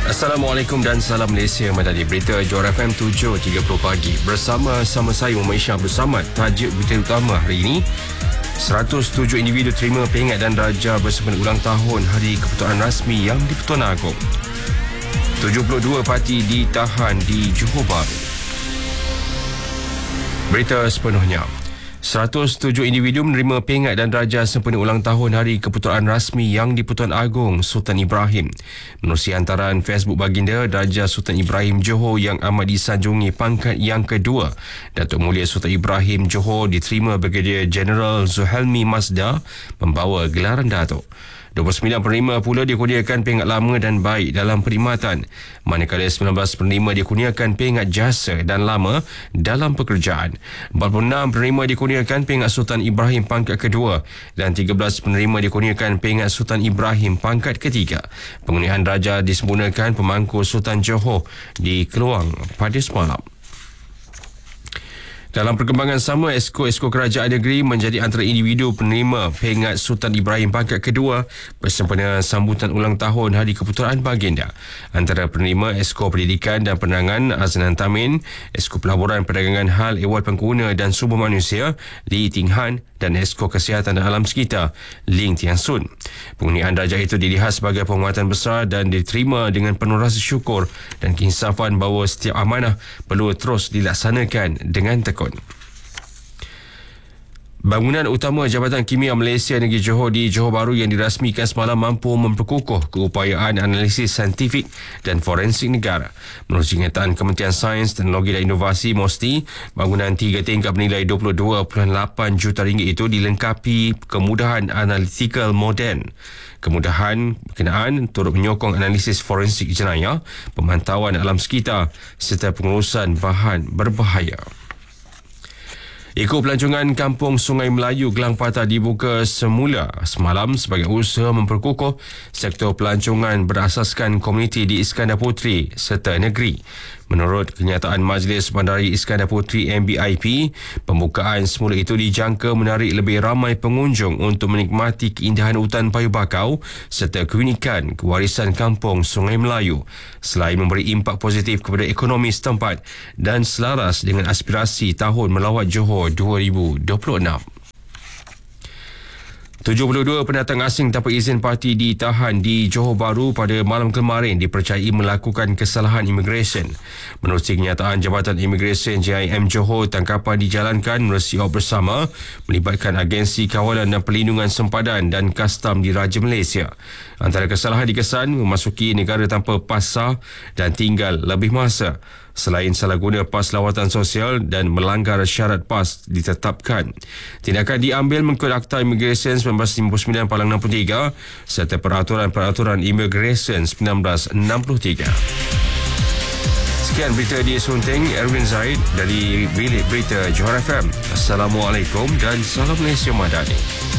Assalamualaikum dan salam Malaysia Madani. Berita Johor FM 7.30 pagi. Bersama saya Umar Isyam Abdul. Tajuk berita utama hari ini: 107 individu terima peringkat dan darjah bersempena ulang tahun Hari Kepetuaan Rasmi yang di-Pertuan Agong. 72 parti ditahan di Johor Bahru. Berita sepenuhnya. 107 individu menerima peringkat dan darjah sempena ulang tahun Hari Kepetuaan Rasmi yang di-Pertuan Agong Sultan Ibrahim. Menerusi hantaran Facebook baginda, darjah Sultan Ibrahim Johor yang amat disanjungi pangkat yang kedua, Datuk Mulia Sultan Ibrahim Johor diterima Brigadier Jeneral Zuhelmi Masda membawa gelaran Datuk. 29 penerima pula dikurniakan peringkat lama dan baik dalam perkhidmatan, manakala 19 penerima dikurniakan peringkat jasa dan lama dalam pekerjaan. 46 penerima dikurniakan peringkat Sultan Ibrahim pangkat kedua dan 13 penerima dikurniakan peringkat Sultan Ibrahim pangkat ketiga. Pengundian darjah disempurnakan pemangku Sultan Johor di Keluang pada semalam. Dalam perkembangan sama, Esko Kerajaan Negeri menjadi antara individu penerima peringkat Sultan Ibrahim pangkat kedua bersempena sambutan ulang tahun Hari Kepetuaan Baginda. Antara penerima Esko Pendidikan dan Penerangan Aznan Tamin, Esko Pelaburan Perdagangan Hal Ehwal Pengguna dan Sumber Manusia Lee Ting Han dan Esko Kesihatan dan Alam Sekitar Ling Tian Sun. Pengundian darjah itu dilihat sebagai penguatan besar dan diterima dengan penuh rasa syukur dan keinsafan bahawa setiap amanah perlu terus dilaksanakan dengan tekun. Bangunan utama Jabatan Kimia Malaysia Negeri Johor di Johor Bahru yang dirasmikan semalam mampu memperkukuh keupayaan analisis saintifik dan forensik negara. Menurut kenyataan Kementerian Sains, Teknologi dan Inovasi MOSTI, bangunan 3 tingkat bernilai RM22.8 juta itu dilengkapi kemudahan analitikal moden. Kemudahan berkenaan turut menyokong analisis forensik jenayah, pemantauan alam sekitar serta pengurusan bahan berbahaya. Ikut pelancongan Kampung Sungai Melayu Gelang Patah dibuka semula semalam sebagai usaha memperkukuh sektor pelancongan berasaskan komuniti di Iskandar Puteri serta negeri. Menurut kenyataan Majlis Bandari Iskandar Puteri MBIP, pembukaan semula itu dijangka menarik lebih ramai pengunjung untuk menikmati keindahan hutan payu bakau serta keunikan kewarisan Kampung Sungai Melayu, selain memberi impak positif kepada ekonomi setempat dan selaras dengan aspirasi Tahun Melawat Johor 2026. 72 pendatang asing tanpa izin parti ditahan di Johor Bahru pada malam kemarin dipercayai melakukan kesalahan imigresen. Menurut kenyataan Jabatan Imigresen JIM Johor, tangkapan dijalankan menerusi operasi bersama melibatkan Agensi Kawalan dan Perlindungan Sempadan dan Kastam di Raja Malaysia. Antara kesalahan dikesan memasuki negara tanpa pas sah dan tinggal lebih masa, selain salah guna pas lawatan sosial dan melanggar syarat pas ditetapkan. Tindakan diambil mengikut Akta Imigresen 1959/63 serta Peraturan-Peraturan Imigresen 1963. Sekian berita di Sunting, Erwin Zaid dari Bilik Berita Johor FM. Assalamualaikum dan salam Malaysia Madani.